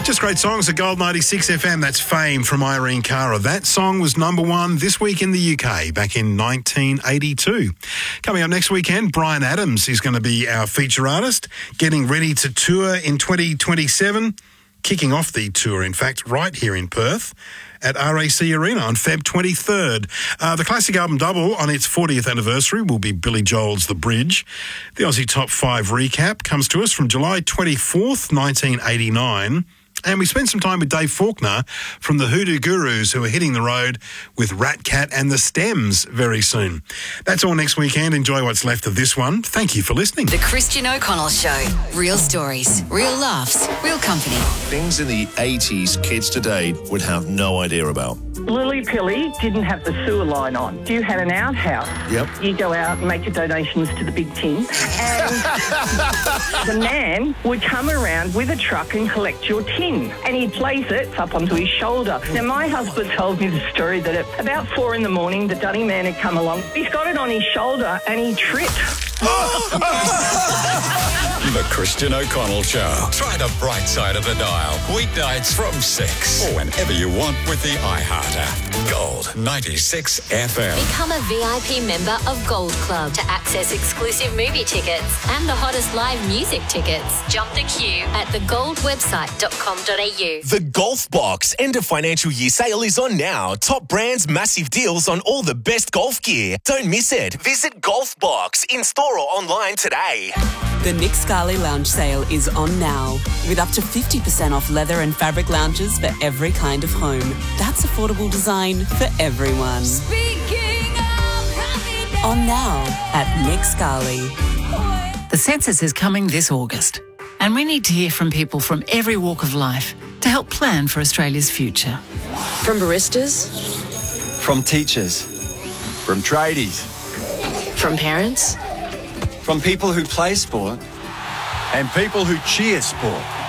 Just great songs at Gold 96 FM. That's Fame from Irene Cara. That song was number one this week in the UK back in 1982. Coming up next weekend, Bryan Adams is going to be our feature artist, getting ready to tour in 2027, kicking off the tour, in fact, right here in Perth at RAC Arena on Feb 23rd. The classic album double on its 40th anniversary will be Billy Joel's The Bridge. The Aussie Top 5 recap comes to us from July 24th, 1989. And we spent some time with Dave Faulkner from the Hoodoo Gurus, who are hitting the road with Rat Cat and the Stems very soon. That's all next weekend. Enjoy what's left of this one. Thank you for listening. The Christian O'Connell Show. Real stories, real laughs, real company. Things in the 80s kids today would have no idea about. Lily Pilly didn't have the sewer line on. You had an outhouse. Yep. You go out and make your donations to the big tin. And the man would come around with a truck and collect your tin. And he'd place it up onto his shoulder. Now, my husband told me the story that at about 4 a.m, the Dunny man had come along. He's got it on his shoulder and he tripped. The Christian O'Connell Show. Try the bright side of the dial. Weeknights from 6. Or whenever you want with the iHeart app. Gold 96 FM. Become a VIP member of Gold Club to access exclusive movie tickets and the hottest live music tickets. Jump the queue at thegoldwebsite.com.au. The Golf Box end of financial year sale is on now. Top brands, massive deals on all the best golf gear. Don't miss it. Visit Golf Box in store or online today. The Nick Scali Lounge sale is on now, with up to 50% off leather and fabric lounges for every kind of home. That's affordable design for everyone. On now at Nick Scali. The census is coming this August, and we need to hear from people from every walk of life to help plan for Australia's future. From baristas, from teachers, from tradies, from parents, from people who play sport and people who cheer sport.